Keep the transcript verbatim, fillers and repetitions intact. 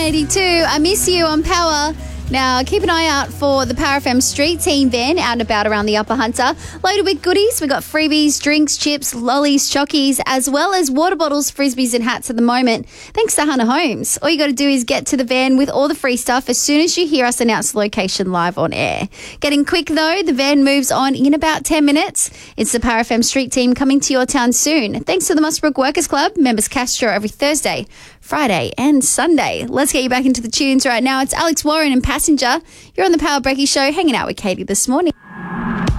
eighty-two. I miss you on Power. Now, keep an eye out for the Power F M Street Team van out and about around the Upper Hunter. Loaded with goodies. We've got freebies, drinks, chips, lollies, chockies, as well as water bottles, frisbees and hats at the moment. Thanks to Hunter Homes. All you got to do is get to the van with all the free stuff as soon as you hear us announce the location live on air. Getting quick, though, the van moves on in about ten minutes. It's the Power F M Street Team coming to your town soon. Thanks to the Musbrook Workers Club, members Castro every Thursday, Friday and Sunday. Let's get you back into the tunes right now. It's Alex Warren and Passenger. You're on the Power Breaky Show, hanging out with Katie this morning.